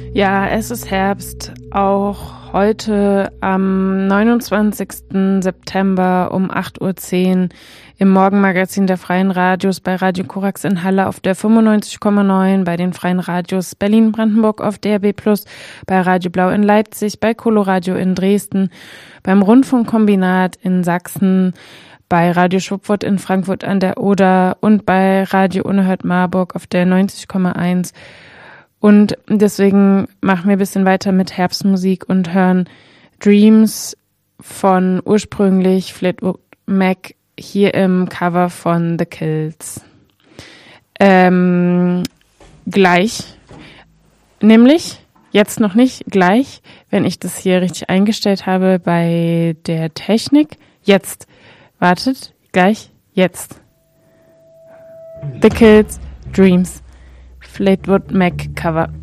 Ja, es ist Herbst, auch heute am 29. September um 8:10 Uhr im Morgenmagazin der Freien Radios bei Radio Korax in Halle auf der 95,9, bei den Freien Radios Berlin-Brandenburg auf DRB+, bei Radio Blau in Leipzig, bei Coloradio in Dresden, beim Rundfunkkombinat in Sachsen, bei Radio Schwupwort in Frankfurt an der Oder und bei Radio Unerhört Marburg auf der 90,1. Und deswegen machen wir ein bisschen weiter mit Herbstmusik und hören Dreams von ursprünglich Fleetwood Mac hier im Cover von The Kills. Gleich, nämlich jetzt noch nicht, gleich, wenn ich das hier richtig eingestellt habe bei der Technik. Jetzt, wartet, gleich, jetzt. The Kills, Dreams. Fleetwood Mac Cover.